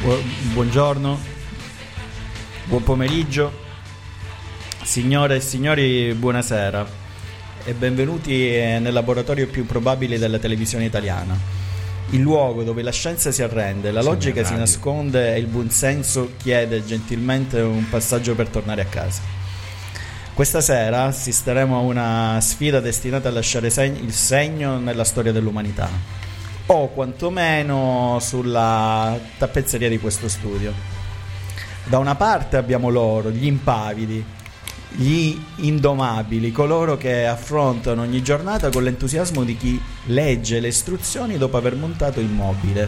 Buongiorno, buon pomeriggio, signore e signori, buonasera e benvenuti nel laboratorio più improbabile della televisione italiana, il luogo dove la scienza si arrende, la logica si nasconde e il buonsenso chiede gentilmente un passaggio per tornare a casa. Questa sera assisteremo a una sfida destinata a lasciare il segno nella storia dell'umanità, o quantomeno sulla tappezzeria di questo studio. Da una parte abbiamo loro, gli impavidi, gli indomabili, coloro che affrontano ogni giornata con l'entusiasmo di chi legge le istruzioni dopo aver montato il mobile,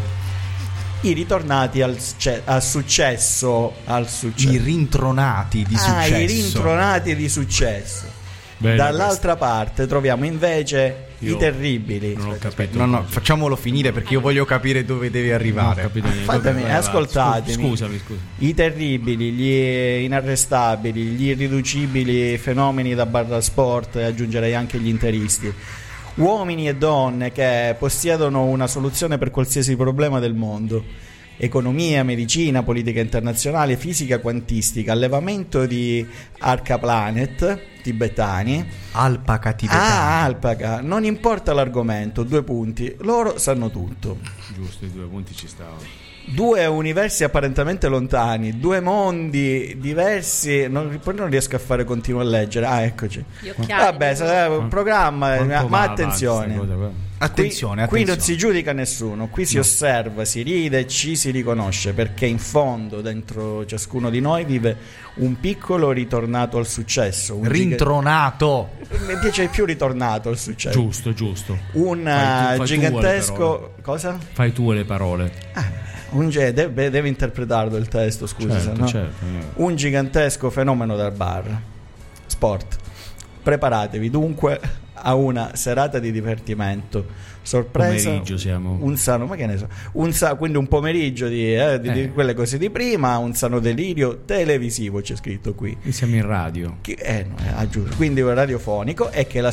i ritornati al successo, i rintronati di successo. I rintronati di successo. Bene, dall'altra parte troviamo invece i terribili. Non ho capito. No, facciamolo finire perché io voglio capire dove devi arrivare. Ascoltatemi. Scusami. I terribili, gli inarrestabili, gli irriducibili fenomeni da barra sport, e aggiungerei anche gli interisti. Uomini e donne che possiedono una soluzione per qualsiasi problema del mondo. Economia, medicina, politica internazionale, fisica quantistica, allevamento di arcaplanet tibetani. Alpaca tibetani. Alpaca, non importa l'argomento, 2 punti, loro sanno tutto. Giusto, i 2 punti ci stavano. 2 universi apparentemente lontani, 2 mondi diversi. Poi non riesco a fare, continuo a leggere. Eccoci. Vabbè, un programma, ma attenzione. Attenzione. Qui non si giudica nessuno, qui si osserva, si ride, ci si riconosce, perché in fondo dentro ciascuno di noi vive un piccolo ritornato al successo, rintronato. Mi piace più ritornato al successo. Giusto. Un gigantesco cosa? Fai tu le parole. Deve interpretarlo il testo, scusa. Certo. Un gigantesco fenomeno del bar sport. Preparatevi dunque a una serata di divertimento, sorpresa. Pomeriggio siamo. Un sano, ma che ne so. Quindi un pomeriggio di quelle cose di prima, un sano delirio televisivo, c'è scritto qui. E siamo in radio. Giusto. Quindi radiofonico, e che la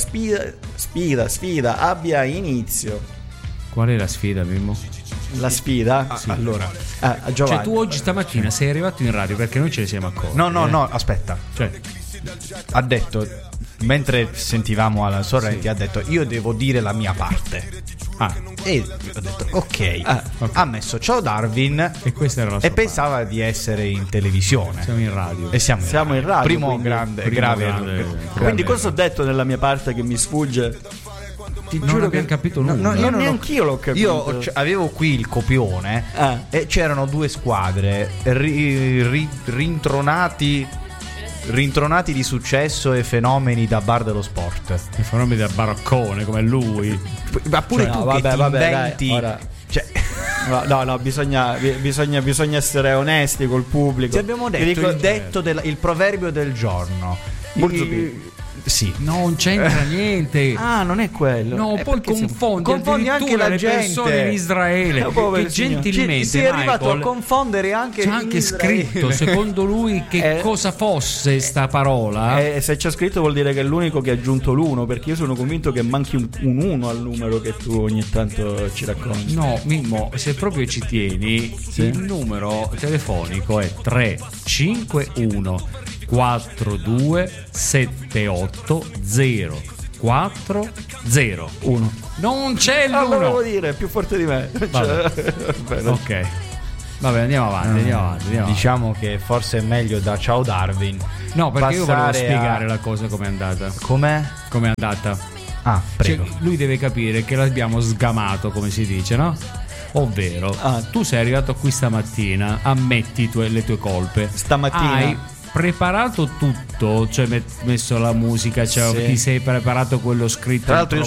sfida abbia inizio. Qual è la sfida, Mimmo? La sfida? Sì. Allora, Giovanni. Cioè tu oggi stamattina sei arrivato in radio perché noi ce ne siamo accorti. No, aspetta. Cioè, ha detto, mentre sentivamo Alan Sorrenti, ha detto: io devo dire la mia parte. E ho detto ok. Ha messo ciao Darwin, e questa era la sua pensava di essere in televisione. Siamo in radio. E siamo in radio. Primo grave. Quindi cosa ho detto nella mia parte che mi sfugge? Ti giuro che non capito nulla. Io neanch'io l'ho capito. Io avevo qui il copione e c'erano 2 squadre rintronati di successo e fenomeni da bar dello sport. I fenomeni da baraccone come lui. Ma pure tu che ti inventi. Dai, ora. No, bisogna essere onesti col pubblico. Ti abbiamo detto il proverbio del giorno. Sì. Non c'entra niente. Non è quello. No, poi confondi anche la le persone in Israele. Che gentilmente si è arrivato a confondere anche. C'è anche scritto, secondo lui, che cosa fosse sta parola. Se c'è scritto vuol dire che è l'unico che ha aggiunto l'1, perché io sono convinto che manchi un 1 al numero che tu ogni tanto ci racconti. No, Mimmo, se proprio ci tieni, il numero telefonico è 351 4278 040. Non c'è l'1. Volevo dire, è più forte di me. Ok. Vabbè, andiamo avanti. Diciamo che forse è meglio da ciao Darwin. No, perché io volevo spiegare la cosa com'è andata. Com'è andata? Prego. Cioè, lui deve capire che l'abbiamo sgamato, come si dice, no? Ovvero, tu sei arrivato qui stamattina, ammetti le tue colpe. Stamattina hai preparato tutto, cioè messo la musica, ti sei preparato quello scritto. Tra l'altro io